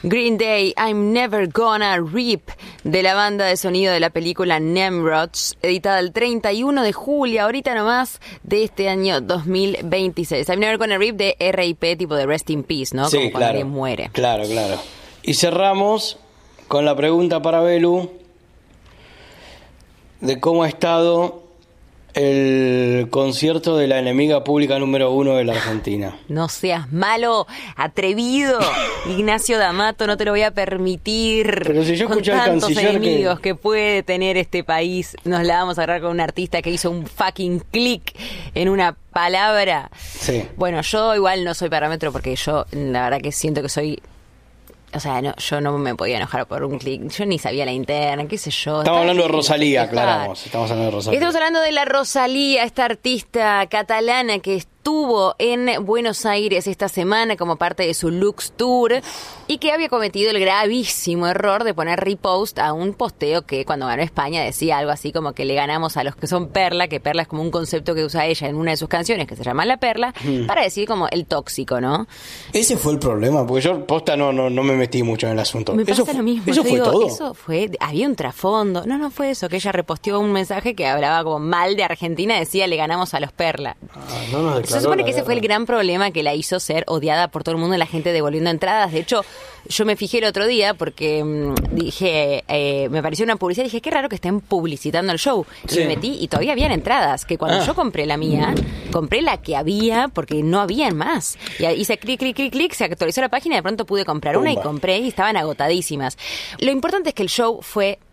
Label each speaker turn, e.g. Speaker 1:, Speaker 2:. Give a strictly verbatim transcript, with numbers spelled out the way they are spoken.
Speaker 1: Green Day, I'm Never Gonna Rip, de la banda de sonido de la película Nemrods, editada el treinta y uno de julio, ahorita nomás, de este año dos mil veintiséis. I'm Never Gonna Rip de R I P, tipo de Rest in Peace, ¿no?
Speaker 2: Sí,
Speaker 1: como cuando
Speaker 2: claro,
Speaker 1: alguien muere.
Speaker 2: Claro, claro. Y cerramos con la pregunta para Belu de cómo ha estado el concierto de la enemiga pública número uno de la Argentina.
Speaker 1: No seas malo, atrevido, Ignacio D'Amato, no te lo voy a permitir.
Speaker 2: Pero si yo
Speaker 1: con
Speaker 2: escuché al
Speaker 1: tantos
Speaker 2: canciller
Speaker 1: enemigos
Speaker 2: que...
Speaker 1: que puede tener este país, nos la vamos a agarrar con un artista que hizo un fucking click en una palabra.
Speaker 2: Sí.
Speaker 1: Bueno, yo igual no soy parámetro porque yo la verdad que siento que soy... O sea, no, yo no me podía enojar por un clic. Yo ni sabía la interna, qué sé yo.
Speaker 2: Estamos hablando de Rosalía,
Speaker 1: festejar.
Speaker 2: aclaramos. Estamos hablando de Rosalía.
Speaker 1: Estamos hablando de la Rosalía, esta artista catalana que estuvo en Buenos Aires esta semana como parte de su Lux Tour y que había cometido el gravísimo error de poner repost a un posteo que cuando ganó España decía algo así como que le ganamos a los que son Perla, que Perla es como un concepto que usa ella en una de sus canciones que se llama La Perla, mm. para decir como el tóxico, ¿no?
Speaker 2: Ese fue el problema, porque yo posta no, no, no me metí mucho en el asunto.
Speaker 1: Me pasa
Speaker 2: eso
Speaker 1: lo mismo.
Speaker 2: Eso
Speaker 1: Yo
Speaker 2: fue
Speaker 1: digo,
Speaker 2: todo.
Speaker 1: Eso fue, había un trasfondo. No, no fue eso, que ella reposteó un mensaje que hablaba como mal de Argentina, decía le ganamos a los Perla.
Speaker 2: Ah, no nos declaró
Speaker 1: Se supone
Speaker 2: la
Speaker 1: que ese
Speaker 2: guerra.
Speaker 1: fue el gran problema que la hizo ser odiada por todo el mundo, la gente devolviendo entradas. De hecho, yo me fijé el otro día porque mmm, dije, eh, me pareció una publicidad y dije, qué raro que estén publicitando el show.
Speaker 2: Sí.
Speaker 1: Y me metí y todavía habían entradas, que cuando
Speaker 2: Ah.
Speaker 1: yo compré la mía, compré la que había porque no habían más. Y hice clic, clic, clic, clic, se actualizó la página y de pronto pude comprar una y
Speaker 2: Pumba.
Speaker 1: compré y estaban agotadísimas. Lo importante es que el show fue